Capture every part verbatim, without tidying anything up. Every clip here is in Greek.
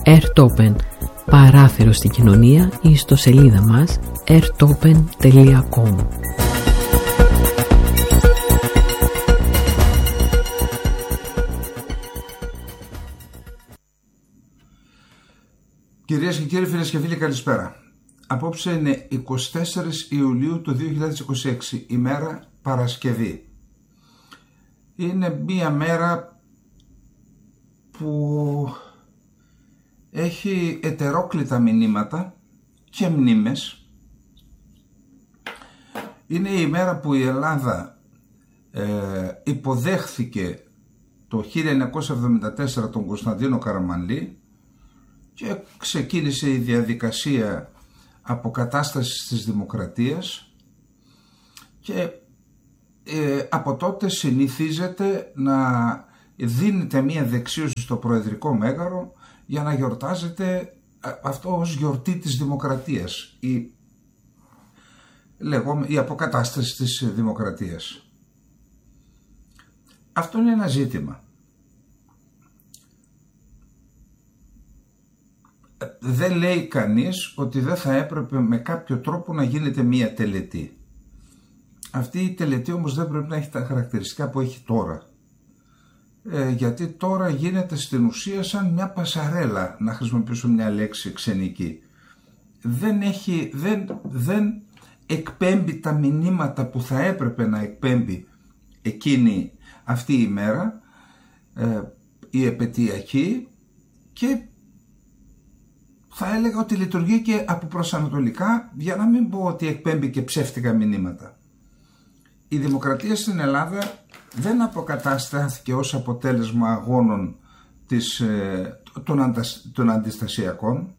Airtopen, παράθυρο στην κοινωνία, ή στο σελίδα μας airtopen τελεία com. Κυρίες και κύριοι, φίλες και φίλοι, καλησπέρα. Απόψε είναι εικοστή τέταρτη Ιουλίου του δύο χιλιάδες είκοσι έξι, ημέρα Παρασκευή. Είναι μία μέρα που έχει ετερόκλητα μηνύματα και μνήμες. Είναι η μέρα που η Ελλάδα ε, υποδέχθηκε το χίλια εννιακόσια εβδομήντα τέσσερα τον Κωνσταντίνο Καραμανλή και ξεκίνησε η διαδικασία αποκατάστασης της δημοκρατίας και ε, από τότε συνηθίζεται να δίνεται μία δεξίωση στο Προεδρικό Μέγαρο για να γιορτάζεται αυτό ως γιορτή της δημοκρατίας, η, λεγόμε, η αποκατάσταση της δημοκρατίας. Αυτό είναι ένα ζήτημα. Δεν λέει κανείς ότι δεν θα έπρεπε με κάποιο τρόπο να γίνεται μία τελετή. Αυτή η τελετή όμως δεν πρέπει να έχει τα χαρακτηριστικά που έχει τώρα. Ε, γιατί τώρα γίνεται στην ουσία σαν μια πασαρέλα, να χρησιμοποιήσω μια λέξη ξενική. Δεν, έχει, δεν, δεν εκπέμπει τα μηνύματα που θα έπρεπε να εκπέμπει εκείνη αυτή η μέρα, ε, η επετειακή, και θα έλεγα ότι λειτουργεί και από προσανατολικά, για να μην πω ότι εκπέμπει και ψεύτικα μηνύματα. Η δημοκρατία στην Ελλάδα δεν αποκαταστάθηκε ως αποτέλεσμα αγώνων της, των, αντα, των αντιστασιακών.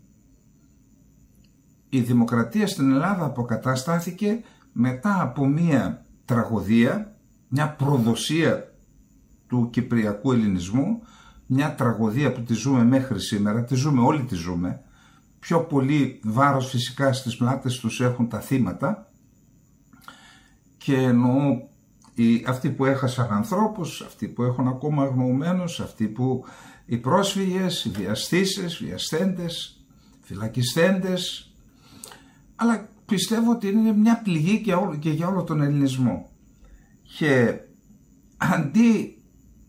Η δημοκρατία στην Ελλάδα αποκαταστάθηκε μετά από μία τραγωδία, μια προδοσία του κυπριακού ελληνισμού, μια τραγωδία που τη ζούμε μέχρι σήμερα, τη ζούμε, όλοι τη ζούμε. Πιο πολύ βάρος φυσικά στις πλάτες τους έχουν τα θύματα, και εννοώ οι, αυτοί που έχασαν ανθρώπους, αυτοί που έχουν ακόμα αγνοωμένους, αυτοί που οι πρόσφυγες, οι βιαστήσεις, βιασθέντες, φυλακισθέντες, αλλά πιστεύω ότι είναι μια πληγή και, όλο, και για όλο τον ελληνισμό. Και αντί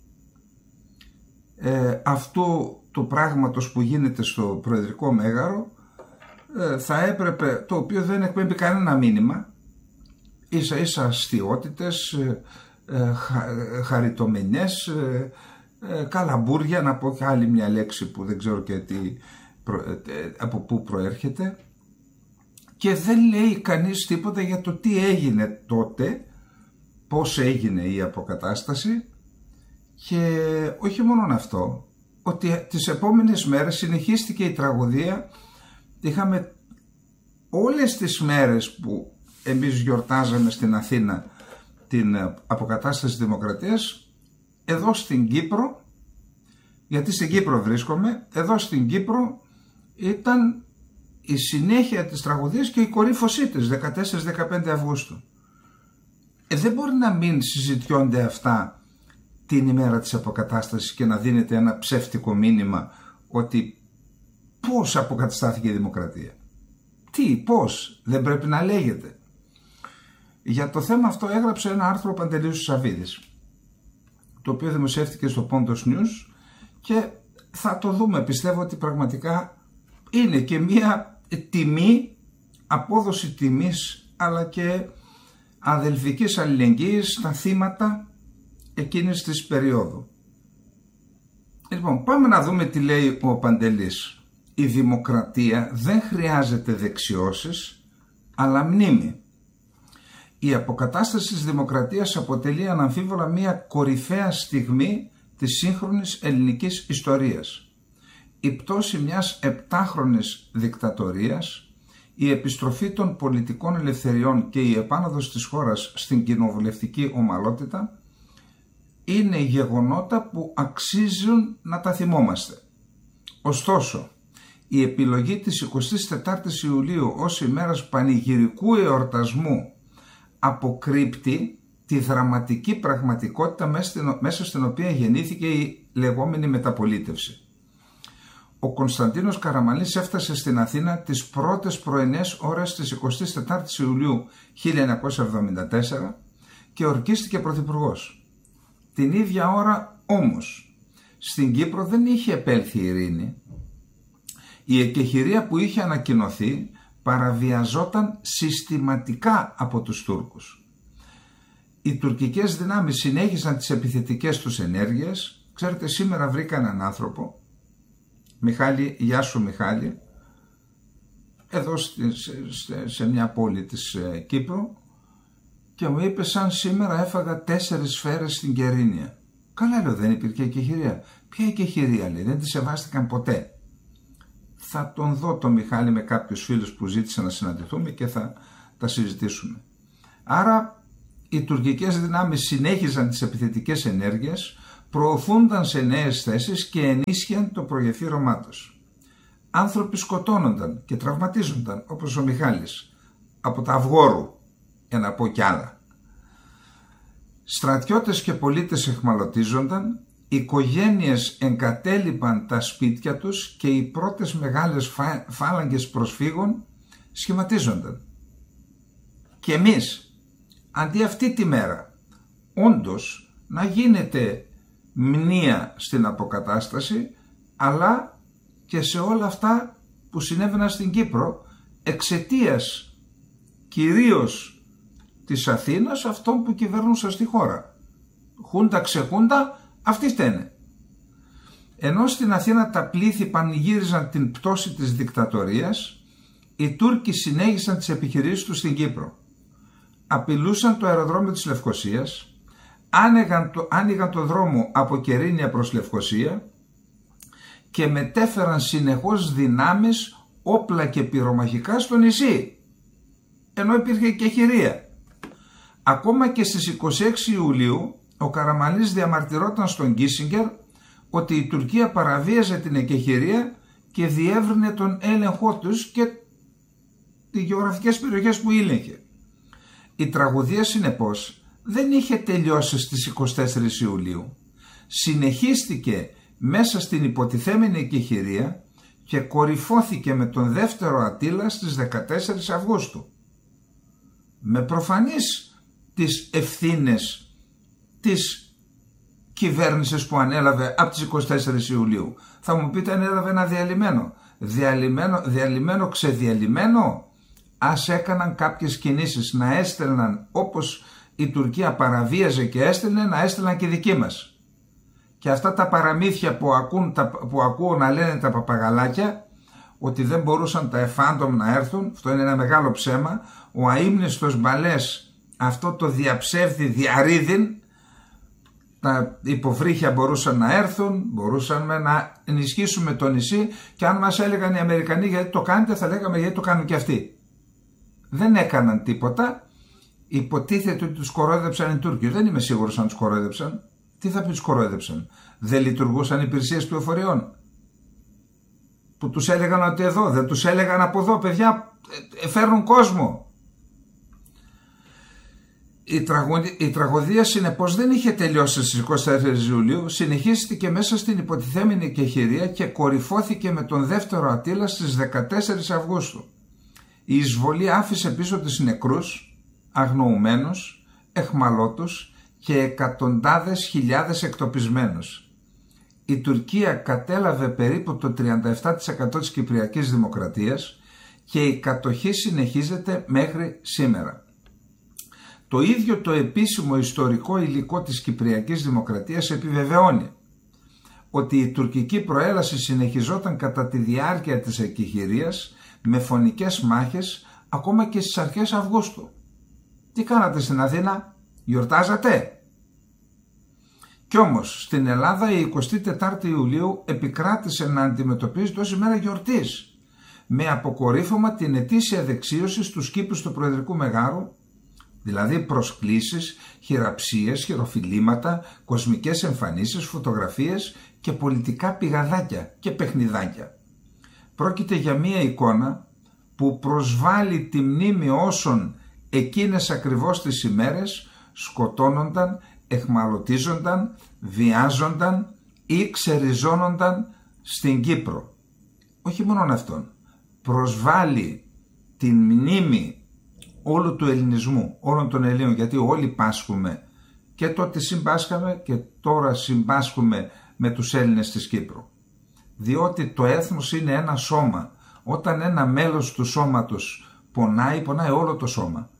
ε, αυτού του πράγματος που γίνεται στο Προεδρικό Μέγαρο, ε, θα έπρεπε, το οποίο δεν εκπέμπει κανένα μήνυμα, ίσα ίσα αστιότητες, ε, ε, χα, χαριτομενιές, ε, ε, καλαμπούρια, να πω και άλλη μια λέξη που δεν ξέρω και τι, προ, ε, από πού προέρχεται, και δεν λέει κανείς τίποτα για το τι έγινε τότε, πώς έγινε η αποκατάσταση, και όχι μόνο αυτό, ότι τις επόμενες μέρες συνεχίστηκε η τραγωδία. Είχαμε όλες τις μέρες που εμείς γιορτάζαμε στην Αθήνα την αποκατάσταση της δημοκρατίας, εδώ στην Κύπρο, γιατί στην Κύπρο βρίσκομαι, εδώ στην Κύπρο ήταν η συνέχεια της τραγωδίας και η κορύφωσή της, δεκατέσσερα με δεκαπέντε Αυγούστου. Ε, δεν μπορεί να μην συζητιώνται αυτά την ημέρα της αποκατάστασης και να δίνεται ένα ψεύτικο μήνυμα ότι πώς αποκαταστάθηκε η δημοκρατία. Τι, πώς, δεν πρέπει να λέγεται. Για το θέμα αυτό έγραψε ένα άρθρο ο Παντελής Σαββίδης, το οποίο δημοσιεύτηκε στο Πόντος News, και θα το δούμε. Πιστεύω ότι πραγματικά είναι και μία τιμή, απόδοση τιμής, αλλά και αδελφικής αλληλεγγύης στα θύματα εκείνης της περίοδου. Λοιπόν, πάμε να δούμε τι λέει ο Παντελής. Η δημοκρατία δεν χρειάζεται δεξιώσεις, αλλά μνήμη. Η αποκατάσταση της δημοκρατίας αποτελεί αναμφίβολα μια κορυφαία στιγμή της σύγχρονης ελληνικής ιστορίας. Η πτώση μιας επτάχρονης δικτατορίας, η επιστροφή των πολιτικών ελευθεριών και η επάνωδος της χώρας στην κοινοβουλευτική ομαλότητα είναι γεγονότα που αξίζουν να τα θυμόμαστε. Ωστόσο, η επιλογή της εικοστής τετάρτης Ιουλίου ως ημέρας πανηγυρικού εορτασμού αποκρύπτει τη δραματική πραγματικότητα μέσα στην οποία γεννήθηκε η λεγόμενη μεταπολίτευση. ο Κωνσταντίνος Καραμανλής έφτασε στην Αθήνα τις πρώτες πρωινές ώρες της εικοστής τετάρτης Ιουλίου χίλια εννιακόσια εβδομήντα τέσσερα και ορκίστηκε πρωθυπουργός. Την ίδια ώρα όμως στην Κύπρο δεν είχε επέλθει η ειρήνη. Η εκεχηρία που είχε ανακοινωθεί παραβιαζόταν συστηματικά από τους Τούρκους. Οι τουρκικές δυνάμεις συνέχισαν τις επιθετικές τους ενέργειες. Ξέρετε, σήμερα βρήκα έναν άνθρωπο, Μιχάλη, γεια σου Μιχάλη, εδώ σε, σε, σε μια πόλη της ε, Κύπρου, και μου είπε σαν σήμερα έφαγα τέσσερις σφαίρες στην Κερίνια. Καλά, λέω, δεν υπήρχε εκεχηρία. Ποια εκεχηρία, λέει, δεν τη σεβάστηκαν ποτέ. Θα τον δω τον Μιχάλη με κάποιους φίλους που ζήτησαν να συναντηθούμε και θα τα συζητήσουμε. Άρα οι τουρκικές δυνάμεις συνέχιζαν τις επιθετικές ενέργειες, προωθούνταν σε νέες θέσεις και ενίσχυαν το προγεφύρωμά τους. Άνθρωποι σκοτώνονταν και τραυματίζονταν, όπως ο Μιχάλης, από τα Αυγόρου, για να πω κι άλλα. Στρατιώτες και πολίτες εχμαλωτίζονταν, οικογένειες εγκατέλειπαν τα σπίτια τους και οι πρώτες μεγάλες φα... φάλαγγες προσφύγων σχηματίζονταν. Και εμείς, αντί αυτή τη μέρα, όντως να γίνεται μνήα στην αποκατάσταση, αλλά και σε όλα αυτά που συνέβαιναν στην Κύπρο εξαιτίας κυρίως της Αθήνας, αυτών που κυβερνούσαν στη χώρα. Χούντα ξεχούντα, αυτοί φταίνε. Ενώ στην Αθήνα τα πλήθη πανηγύριζαν την πτώση της δικτατορίας, οι Τούρκοι συνέχισαν τις επιχειρήσεις τους στην Κύπρο. Απειλούσαν το αεροδρόμιο της Λευκωσίας, άνοιγαν το, άνοιγαν το δρόμο από Κερίνια προς Λευκωσία και μετέφεραν συνεχώς δυνάμεις, όπλα και πυρομαχικά στο νησί, ενώ υπήρχε εκεχηρία. Ακόμα και στις είκοσι έξι Ιουλίου ο Καραμανλής διαμαρτυρόταν στον Κίσιγκερ ότι η Τουρκία παραβίαζε την εκεχηρία και διεύρυνε τον έλεγχό τους και τις γεωγραφικές περιοχές που ήλεγχε. Η τραγωδία συνεπώς δεν είχε τελειώσει στις είκοσι τέσσερις Ιουλίου. Συνεχίστηκε μέσα στην υποτιθέμενη εκεχηρία και κορυφώθηκε με τον δεύτερο Αττήλα στις δεκατέσσερις Αυγούστου. Με προφανείς τις ευθύνες της κυβέρνησης που ανέλαβε από τις είκοσι τέσσερις Ιουλίου. Θα μου πείτε, ανέλαβε ένα διαλυμένο. Διαλυμένο, διαλυμένο ξεδιαλυμένο. Ας έκαναν κάποιες κινήσεις να έστελναν, όπως η Τουρκία παραβίαζε και έστελνε, να έστελναν και δικοί μας. Και αυτά τα παραμύθια που ακούν, που ακούω να λένε τα παπαγαλάκια, ότι δεν μπορούσαν τα εφάντομ να έρθουν, αυτό είναι ένα μεγάλο ψέμα. Ο αείμνηστος Μπαλές, αυτό το διαψεύδι διαρρήδιν, τα υποβρύχια μπορούσαν να έρθουν, μπορούσαν να ενισχύσουμε το νησί, και αν μας έλεγαν οι Αμερικανοί γιατί το κάνετε, θα λέγαμε γιατί το κάνουν και αυτοί. Δεν έκαναν τίποτα. Υποτίθεται ότι τους κορόιδεψαν οι Τούρκοι. Δεν είμαι σίγουρος αν τους κορόιδεψαν. Τι θα πει τους κορόιδεψαν? Δεν λειτουργούσαν υπηρεσίες πληροφοριών που τους έλεγαν ότι εδώ, δεν τους έλεγαν από εδώ, παιδιά, φέρνουν κόσμο. Η, τραγωδία, η τραγωδία συνεπώς δεν είχε τελειώσει στις είκοσι τέσσερις Ιουλίου, συνεχίστηκε μέσα στην υποτιθέμενη εκεχηρία και κορυφώθηκε με τον δεύτερο Αττήλα στις δεκατέσσερις Αυγούστου. Η εισβολή άφησε πίσω της νεκρούς, αγνοουμένους, εχμαλώτους και εκατοντάδες χιλιάδες εκτοπισμένους. Η Τουρκία κατέλαβε περίπου το τριάντα επτά τοις εκατό της Κυπριακής Δημοκρατίας και η κατοχή συνεχίζεται μέχρι σήμερα. Το ίδιο το επίσημο ιστορικό υλικό της Κυπριακής Δημοκρατίας επιβεβαιώνει ότι η τουρκική προέλαση συνεχιζόταν κατά τη διάρκεια της εκεχηρίας με φωνικές μάχες ακόμα και στις αρχές Αυγούστου. Τι κάνατε στην Αθήνα? Γιορτάζατε? Κι όμως στην Ελλάδα η εικοστή τετάρτη Ιουλίου επικράτησε να αντιμετωπίζεται ως ημέρα γιορτής, με αποκορύφωμα την ετήσια δεξίωση στους κήπους του Προεδρικού Μεγάρου, δηλαδή προσκλήσεις, χειραψίες, χειροφιλήματα, κοσμικές εμφανίσεις, φωτογραφίες και πολιτικά πηγαδάκια και παιχνιδάκια. Πρόκειται για μία εικόνα που προσβάλλει τη μνήμη όσων εκείνες ακριβώς τις ημέρες σκοτώνονταν, εχμαλωτίζονταν, βιάζονταν ή ξεριζώνονταν στην Κύπρο. όχι μόνο αυτόν, προσβάλλει την μνήμη όλου του ελληνισμού, όλων των Ελλήνων, γιατί όλοι πάσχουμε και τότε συμπάσχαμε και τώρα συμπάσχουμε με τους Έλληνες της Κύπρου. Διότι το έθνος είναι ένα σώμα. Όταν ένα μέλος του σώματος πονάει, πονάει όλο το σώμα.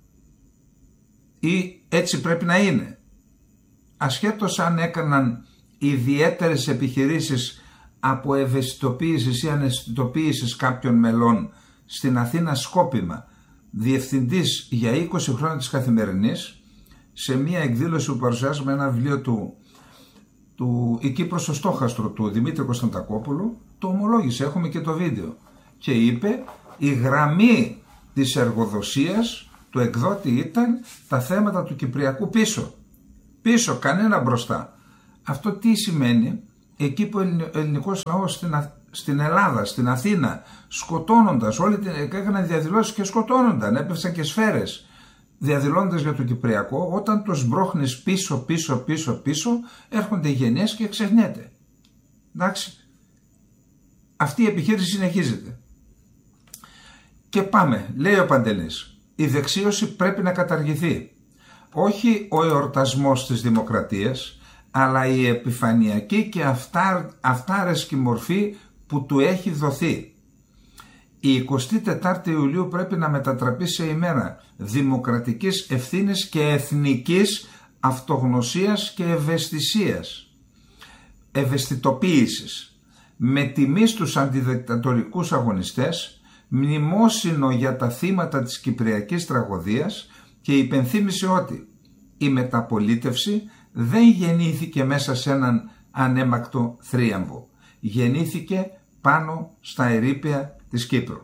Ή έτσι πρέπει να είναι. Ασχέτως αν έκαναν ιδιαίτερες επιχειρήσεις από ευαισθητοποίησης ή αναισθητοποίησης κάποιων μελών στην Αθήνα σκόπιμα, διευθυντής για είκοσι χρόνια της Καθημερινής, σε μια εκδήλωση που παρουσιάζουμε ένα βιβλίο του, του «Η Κύπρος στο στόχαστρο» του Δημήτρη Κωνσταντακόπουλου, το ομολόγησε, έχουμε και το βίντεο, και είπε η γραμμή της εργοδοσίας του εκδότη ήταν τα θέματα του Κυπριακού πίσω. Πίσω, κανένα μπροστά. Αυτό τι σημαίνει? Εκεί που ο ελληνικός λαός στην, στην Ελλάδα, στην Αθήνα, σκοτώνοντας, όλοι έκαναν διαδηλώσεις και σκοτώνονταν, έπεφταν και σφαίρες, διαδηλώνοντας για το Κυπριακό, όταν το σμπρώχνεις πίσω, πίσω, πίσω, πίσω, έρχονται οι γενιές και ξεχνιέται. Εντάξει. Αυτή η επιχείρηση συνεχίζεται. Και πάμε, λέει ο Παντελής, η δεξίωση πρέπει να καταργηθεί. Όχι ο εορτασμός της δημοκρατίας, αλλά η επιφανειακή και αυτάρ, αυτάρεσκη μορφή που του έχει δοθεί. Η εικοστή τετάρτη Ιουλίου πρέπει να μετατραπεί σε ημέρα δημοκρατικής ευθύνης και εθνικής αυτογνωσίας και ευαισθησίας, ευαισθητοποίησης, με τιμή στους αντιδικτατορικούς αγωνιστές, μνημόσυνο για τα θύματα της Κυπριακής τραγωδίας και υπενθύμησε ότι η μεταπολίτευση δεν γεννήθηκε μέσα σε έναν ανέμακτο θρίαμβο. Γεννήθηκε πάνω στα ερείπια της Κύπρου.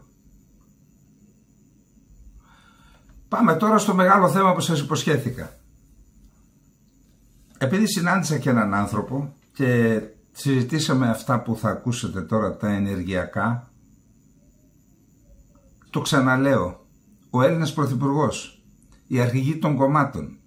Πάμε τώρα στο μεγάλο θέμα που σας υποσχέθηκα. Επειδή συνάντησα και έναν άνθρωπο και συζητήσαμε αυτά που θα ακούσετε τώρα, τα ενεργειακά, το ξαναλέω, ο Έλληνας Πρωθυπουργός, οι αρχηγοί των κομμάτων,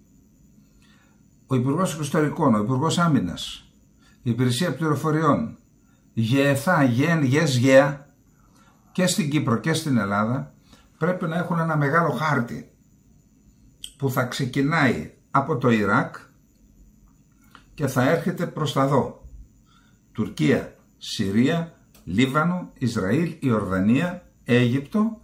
ο Υπουργός Εξωτερικών, ο Υπουργός Άμυνας, η Υπηρεσία Πληροφοριών, ΓΕΘΑ, ΓΕΝ, ΓΕΣ, ΓΕΑ, και στην Κύπρο και στην Ελλάδα, πρέπει να έχουν ένα μεγάλο χάρτη που θα ξεκινάει από το Ιράκ και θα έρχεται προς τα δω. Τουρκία, Συρία, Λίβανο, Ισραήλ, Ιορδανία, Αίγυπτο,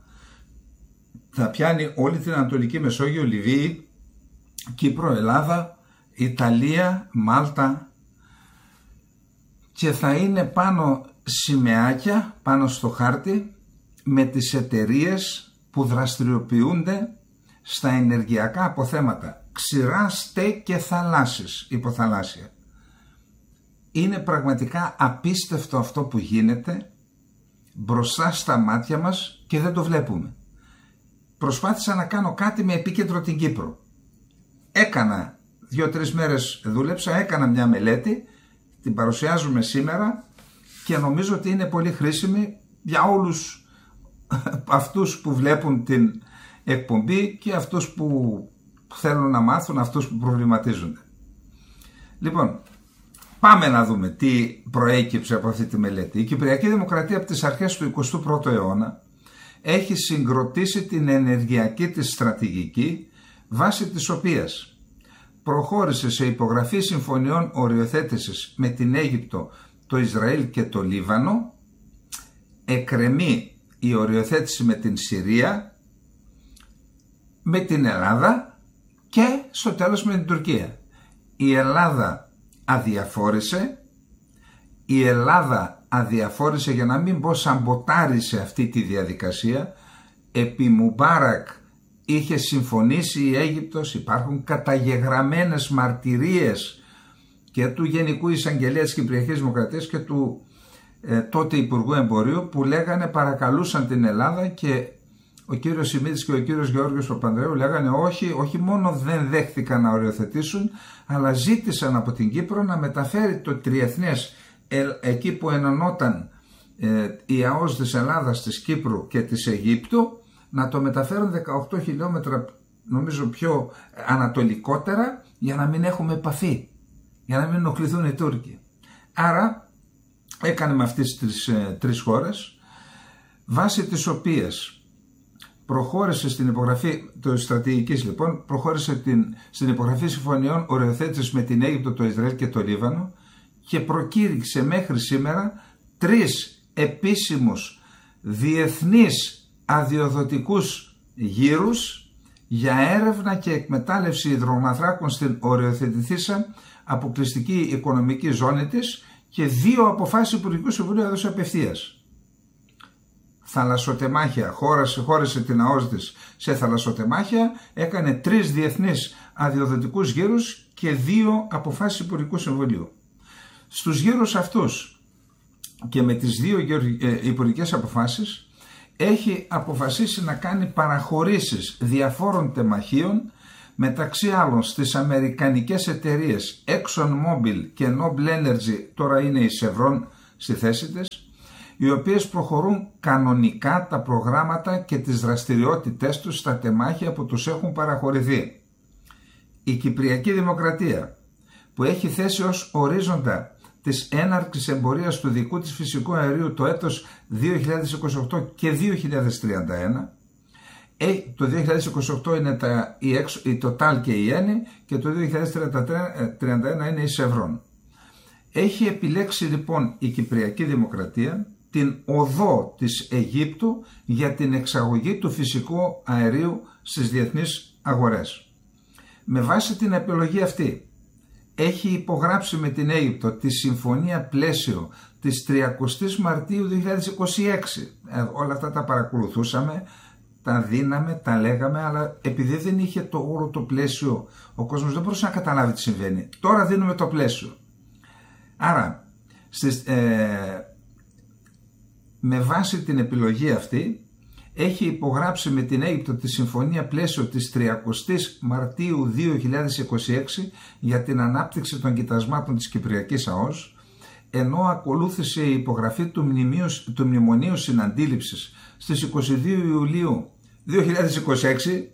θα πιάνει όλη την Ανατολική Μεσόγειο, Λιβύη, Κύπρο, Ελλάδα, Ιταλία, Μάλτα, και θα είναι πάνω σημεάκια πάνω στο χάρτη με τις εταιρείες που δραστηριοποιούνται στα ενεργειακά αποθέματα, ξηρά, στε και θαλάσσης, υποθαλάσσια. Είναι πραγματικά απίστευτο αυτό που γίνεται μπροστά στα μάτια μας και δεν το βλέπουμε. Προσπάθησα να κάνω κάτι με επίκεντρο την Κύπρο. Έκανα δύο-τρεις μέρες, δούλεψα, έκανα μια μελέτη, την παρουσιάζουμε σήμερα και νομίζω ότι είναι πολύ χρήσιμη για όλους αυτούς που βλέπουν την εκπομπή και αυτούς που θέλουν να μάθουν, αυτούς που προβληματίζονται. Λοιπόν, πάμε να δούμε τι προέκυψε από αυτή τη μελέτη. Η Κυπριακή Δημοκρατία από τις αρχές του εικοστού πρώτου αιώνα έχει συγκροτήσει την ενεργειακή της στρατηγική, βάσει της οποίας προχώρησε σε υπογραφή συμφωνιών οριοθέτησης με την Αίγυπτο, το Ισραήλ και το Λίβανο, εκκρεμεί η οριοθέτηση με την Συρία, με την Ελλάδα και στο τέλος με την Τουρκία. Η Ελλάδα αδιαφόρησε, η Ελλάδα αδιαφόρησε για να μην πω σαμποτάρισε αυτή τη διαδικασία. Επί Μουμπάρακ είχε συμφωνήσει η Αίγυπτος, υπάρχουν καταγεγραμμένες μαρτυρίες και του Γενικού Εισαγγελέα της Κυπριακής Δημοκρατίας και του ε, τότε Υπουργού Εμπορίου, που λέγανε, παρακαλούσαν την Ελλάδα, και ο κύριος Σιμίτης και ο κύριος Γεώργιος Παπανδρέου λέγανε όχι, όχι μόνο δεν δέχθηκαν να οριοθετήσουν, αλλά ζήτησαν από την Κύπρο να μεταφέρει το τριεθνές ε, εκεί που ενωνόταν ε, η ΑΟΣ της Ελλάδας, της Κύπρου και της Αιγύπτου, να το μεταφέρουν δεκαοκτώ χιλιόμετρα νομίζω πιο ανατολικότερα, για να μην έχουμε επαφή, για να μην ενοχληθούν οι Τούρκοι. Άρα έκανε με αυτές τις ε, τρεις χώρες βάσει της οποίας προχώρησε στην υπογραφή της στρατηγικής, λοιπόν, προχώρησε την, στην υπογραφή συμφωνιών οριοθέτησης με την Αίγυπτο, το Ισραήλ και το Λίβανο και προκήρυξε μέχρι σήμερα τρεις επίσημους διεθνείς αδειοδοτικούς γύρους για έρευνα και εκμετάλλευση υδρογοναθράκων στην οριοθετηθήσα αποκλειστική οικονομική ζώνη της και δύο αποφάσεις Υπουργικού Συμβουλίου έδωσε απευθείας. Θαλασσοτεμάχια, χώρασε, χώρασε την ΑΟΣ της σε θαλασσοτεμάχια, έκανε τρεις διεθνείς αδειοδοτικούς γύρους και δύο αποφάσεις Υπουργικού Συμβουλίου. Στους γύρους αυτούς και με τις δύο υπουργικές αποφάσεις έχει αποφασίσει να κάνει παραχωρήσεις διαφόρων τεμαχίων, μεταξύ άλλων στις αμερικανικές εταιρείες ExxonMobil και Noble Energy, τώρα είναι η Chevron στη θέση της, οι οποίες προχωρούν κανονικά τα προγράμματα και τις δραστηριότητες τους στα τεμάχια που τους έχουν παραχωρηθεί. Η Κυπριακή Δημοκρατία, που έχει θέσει ως ορίζοντα της έναρξης εμπορίας του δικού της φυσικού αερίου το έτος δύο χιλιάδες είκοσι οκτώ και δύο χιλιάδες τριάντα ένα, το δύο χιλιάδες είκοσι οκτώ είναι τα, η, η Total και η Eni και το δύο χιλιάδες τριάντα ένα είναι η Chevron. Έχει επιλέξει λοιπόν η Κυπριακή Δημοκρατία την οδό της Αιγύπτου για την εξαγωγή του φυσικού αερίου στις διεθνείς αγορές. Με βάση την επιλογή αυτή έχει υπογράψει με την Αίγυπτο τη συμφωνία πλαίσιο της τριαντάφινης Μαρτίου δύο χιλιάδες είκοσι έξι. Ε, όλα αυτά τα παρακολουθούσαμε, τα δίναμε, τα λέγαμε, αλλά επειδή δεν είχε το όρο το πλαίσιο, ο κόσμος δεν μπορούσε να καταλάβει τι συμβαίνει. Τώρα δίνουμε το πλαίσιο. Άρα, στις, ε, με βάση την επιλογή αυτή, έχει υπογράψει με την Αίγυπτο τη συμφωνία πλαίσιο της τριαντάφινης Μαρτίου δύο χιλιάδες είκοσι έξι για την ανάπτυξη των κοιτασμάτων της Κυπριακής ΑΟΣ, ενώ ακολούθησε η υπογραφή του, μνημείου, του Μνημονίου Συναντήληψης στις είκοσι δύο Ιουλίου δύο χιλιάδες είκοσι έξι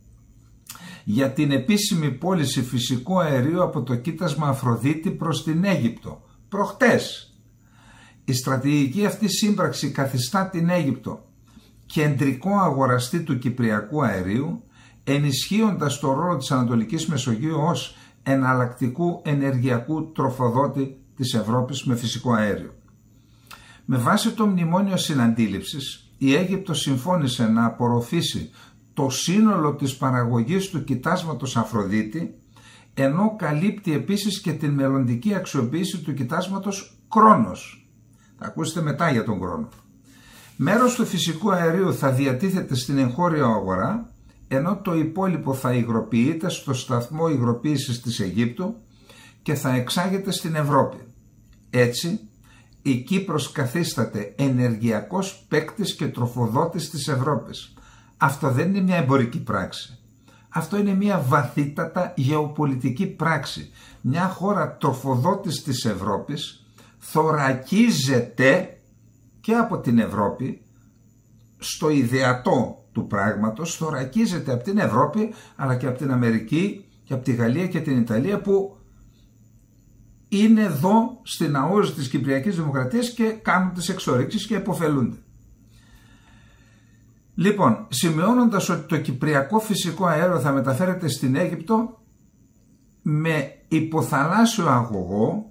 για την επίσημη πώληση φυσικού αερίου από το κοίτασμα Αφροδίτη προς την Αίγυπτο. Προχτές. Η στρατηγική αυτή σύμπραξη καθιστά την Αίγυπτο κεντρικό αγοραστή του κυπριακού αερίου, ενισχύοντας το ρόλο της Ανατολικής Μεσογείου ως εναλλακτικού ενεργειακού τροφοδότη της Ευρώπης με φυσικό αέριο. Με βάση το Μνημόνιο Συναντήληψης, η Αίγυπτος συμφώνησε να απορροφήσει το σύνολο της παραγωγής του κοιτάσματος Αφροδίτη, ενώ καλύπτει επίσης και την μελλοντική αξιοποίηση του κοιτάσματος Κρόνος. Θα ακούσετε μετά για τον Κρόνο. Μέρος του φυσικού αερίου θα διατίθεται στην εγχώρια αγορά, ενώ το υπόλοιπο θα υγροποιείται στο σταθμό υγροποίησης της Αιγύπτου και θα εξάγεται στην Ευρώπη. Έτσι, η Κύπρος καθίσταται ενεργειακός παίκτης και τροφοδότης της Ευρώπης. Αυτό δεν είναι μια εμπορική πράξη. Αυτό είναι μια βαθύτατα γεωπολιτική πράξη. Μια χώρα τροφοδότης της Ευρώπης θωρακίζεται και από την Ευρώπη, στο ιδεατό του πράγματος, θωρακίζεται από την Ευρώπη αλλά και από την Αμερική και από τη Γαλλία και την Ιταλία, που είναι εδώ στην ΑΟΣ της Κυπριακής Δημοκρατίας και κάνουν τις εξορίξεις και υποφελούνται. Λοιπόν, σημειώνοντας ότι το κυπριακό φυσικό αέριο θα μεταφέρεται στην Αίγυπτο με υποθαλάσσιο αγωγό,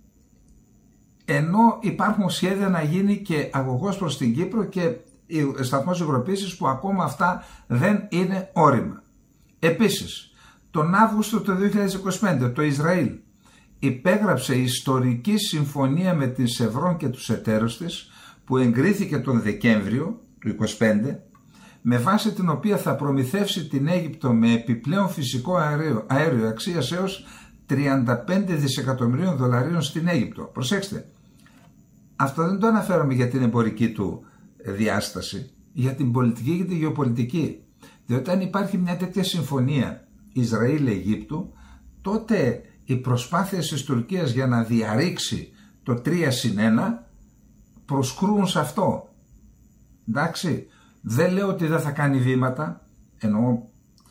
ενώ υπάρχουν σχέδια να γίνει και αγωγός προς την Κύπρο και σταθμός υγροποίησης, που ακόμα αυτά δεν είναι όρημα. Επίσης, τον Αύγουστο του δύο χιλιάδες είκοσι πέντε το Ισραήλ υπέγραψε ιστορική συμφωνία με την Chevron και τους εταίρους της, που εγκρίθηκε τον Δεκέμβριο του είκοσι πέντε, με βάση την οποία θα προμηθεύσει την Αίγυπτο με επιπλέον φυσικό αέριο, αέριο αξίας έως τριάντα πέντε δισεκατομμυρίων δολαρίων στην Αίγυπτο. Προσέξτε, αυτό δεν το αναφέρομαι για την εμπορική του διάσταση, για την πολιτική και τη γεωπολιτική. Διότι αν υπάρχει μια τέτοια συμφωνία Ισραήλ-Αιγύπτου, τότε οι προσπάθειες της Τουρκίας για να διαρρήξει το τρία συν ένα προσκρούν σε αυτό. Εντάξει, δεν λέω ότι δεν θα κάνει βήματα, ενώ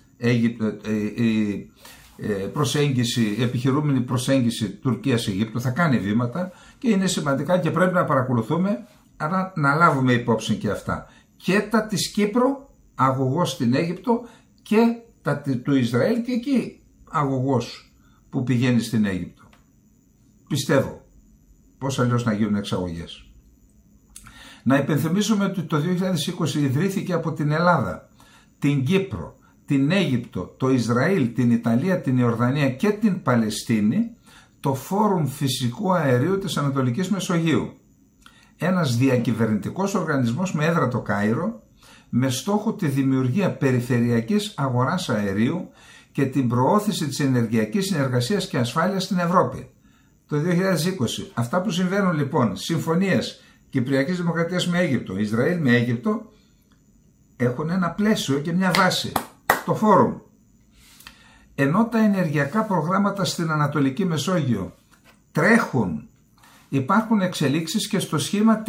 η προσέγγιση, η επιχειρούμενη προσέγγιση Τουρκίας-Αιγύπτου θα κάνει βήματα και είναι σημαντικά και πρέπει να παρακολουθούμε Άρα να λάβουμε υπόψη και αυτά. Και τα της Κύπρου, αγωγός στην Αίγυπτο, και τα του Ισραήλ και εκεί αγωγός που πηγαίνει στην Αίγυπτο. Πιστεύω. Πώς αλλιώς να γίνουν εξαγωγές. Να υπενθυμίσουμε ότι το δύο χιλιάδες είκοσι ιδρύθηκε από την Ελλάδα, την Κύπρο, την Αίγυπτο, το Ισραήλ, την Ιταλία, την Ιορδανία και την Παλαιστίνη το Φόρουμ Φυσικού Αερίου της Ανατολικής Μεσογείου. Ένας διακυβερνητικός οργανισμός με έδρα το Κάιρο, με στόχο τη δημιουργία περιφερειακής αγοράς αερίου και την προώθηση της ενεργειακής συνεργασίας και ασφάλειας στην Ευρώπη. Το δύο χιλιάδες είκοσι. Αυτά που συμβαίνουν λοιπόν, συμφωνίες Κυπριακής Δημοκρατίας με Αίγυπτο, Ισραήλ με Αίγυπτο, έχουν ένα πλαίσιο και μια βάση, το Φόρουμ. Ενώ τα ενεργειακά προγράμματα στην Ανατολική Μεσόγειο τρέχουν, υπάρχουν εξελίξεις και στο σχήμα